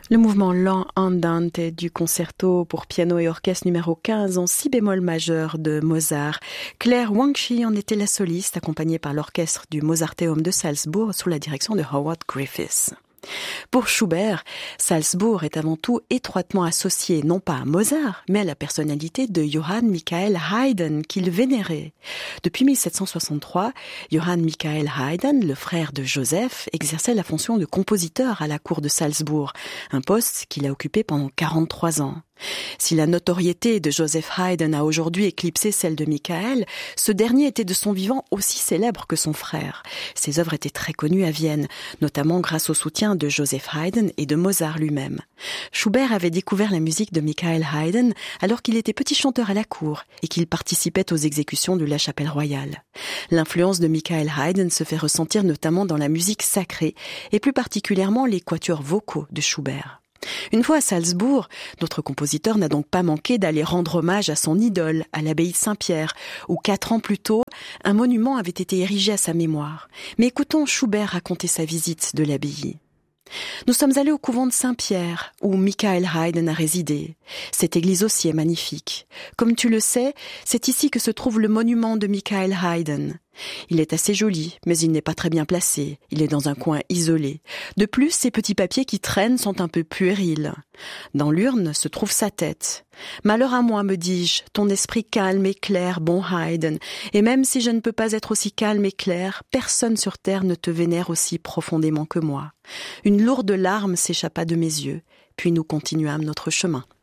Le mouvement lent Andante du concerto pour piano et orchestre numéro 15 en si bémol majeur de Mozart. Claire Wangchi en était la soliste, accompagnée par l'orchestre du Mozarteum de Salzbourg sous la direction de Howard Griffiths. Pour Schubert, Salzbourg est avant tout étroitement associé non pas à Mozart, mais à la personnalité de Johann Michael Haydn qu'il vénérait. Depuis 1763, Johann Michael Haydn, le frère de Joseph, exerçait la fonction de compositeur à la cour de Salzbourg, un poste qu'il a occupé pendant 43 ans. Si la notoriété de Joseph Haydn a aujourd'hui éclipsé celle de Michael, ce dernier était de son vivant aussi célèbre que son frère. Ses œuvres étaient très connues à Vienne, notamment grâce au soutien de Joseph Haydn et de Mozart lui-même. Schubert avait découvert la musique de Michael Haydn alors qu'il était petit chanteur à la cour et qu'il participait aux exécutions de la chapelle royale. L'influence de Michael Haydn se fait ressentir notamment dans la musique sacrée et plus particulièrement les quatuors vocaux de Schubert. Une fois à Salzbourg, notre compositeur n'a donc pas manqué d'aller rendre hommage à son idole, à l'abbaye de Saint-Pierre, où 4 ans plus tôt, un monument avait été érigé à sa mémoire. Mais écoutons Schubert raconter sa visite de l'abbaye. Nous sommes allés au couvent de Saint-Pierre, où Michael Haydn a résidé. Cette église aussi est magnifique. Comme tu le sais, c'est ici que se trouve le monument de Michael Haydn. Il est assez joli, mais il n'est pas très bien placé. Il est dans un coin isolé. De plus, ces petits papiers qui traînent sont un peu puérils. Dans l'urne se trouve sa tête. Malheur à moi, me dis-je, ton esprit calme et clair, bon Haydn. Et même si je ne peux pas être aussi calme et clair, personne sur terre ne te vénère aussi profondément que moi. Une lourde larme s'échappa de mes yeux, puis nous continuâmes notre chemin.